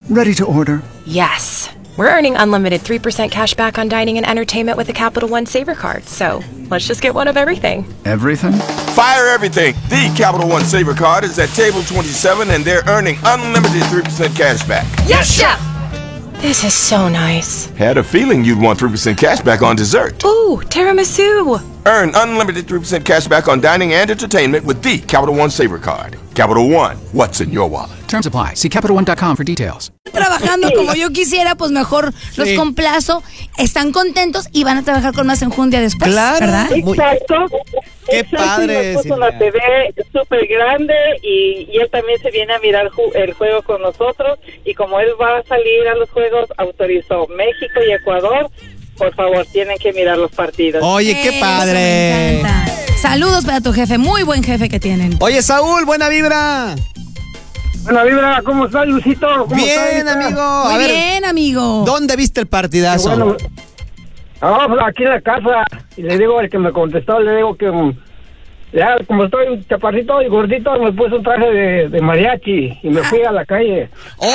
Ready to order. Yes. We're earning unlimited 3% cash back on dining and entertainment with the Capital One Saver Card, so let's just get one of everything. Everything? Fire everything. The Capital One Saver Card is at table 27 and they're earning unlimited 3% cash back. Yes, Chef! This is so nice. Had a feeling you'd want 3% cash back on dessert. Ooh, tiramisu! Earn unlimited 3% cash back on dining and entertainment with the Capital One Saver Card. Capital One, what's in your wallet? Terms apply. See CapitalOne.com for details. Trabajando como yo quisiera, pues mejor los complazo. Están contentos y van a trabajar con más enjundia después. Claro. ¿Verdad? Exacto. Qué padre. Puso una TV súper grande y él también se viene a mirar el juego con nosotros. Y como él va a salir a los juegos, autorizó México y Ecuador. Por favor, tienen que mirar los partidos. Oye, qué Eso, padre. me encanta. Saludos para tu jefe, muy buen jefe que tienen. Oye, Saúl, buena vibra. Buena vibra, ¿cómo estás, Luisito? ¿Cómo Bien, estás? amigo. Muy A ver, bien, amigo. ¿dónde viste el partidazo? Bueno, pues aquí en la casa. Y le digo al que me contestó, le digo que ya como estoy chaparrito y gordito, me puse un traje de mariachi y me fui a la calle.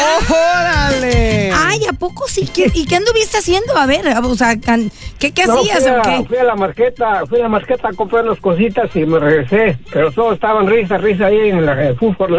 ¡Órale! Ay, ¿a poco sí? ¿Y qué anduviste haciendo? A ver, o sea, ¿qué hacías o qué? Fui a la marqueta a comprar unas cositas y me regresé. Pero todos estaban risa ahí en el fútbol.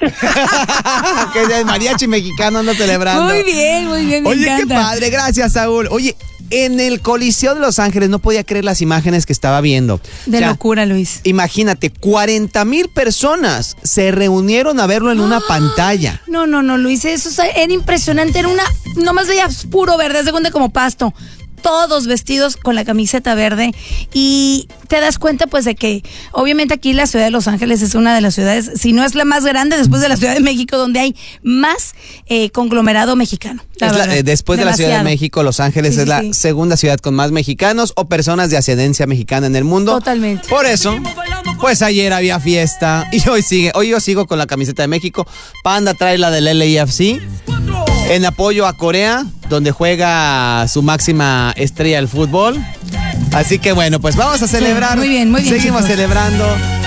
Que el mariachi mexicano anda celebrando. Muy bien, me Oye, encanta. qué padre, gracias, Saúl. Oye, en el Coliseo de Los Ángeles no podía creer las imágenes que estaba viendo. De locura, Luis. Imagínate, 40,000 personas se reunieron a verlo en una pantalla. No, Luis, eso era impresionante. Era nomás veías puro verde, haz de cuenta como pasto. Todos vestidos con la camiseta verde y te das cuenta pues de que obviamente aquí la ciudad de Los Ángeles es una de las ciudades, si no es la más grande después de la Ciudad de México, donde hay más conglomerado mexicano. Después de la Ciudad de México, Los Ángeles es la segunda ciudad con más mexicanos o personas de ascendencia mexicana en el mundo. Totalmente. Por eso, pues ayer había fiesta y hoy yo sigo con la camiseta de México. Panda trae la del LAFC en apoyo a Corea, donde juega su máxima estrella del fútbol. Así que bueno, pues vamos a celebrar. Sí, muy bien. Seguimos chicos. celebrando.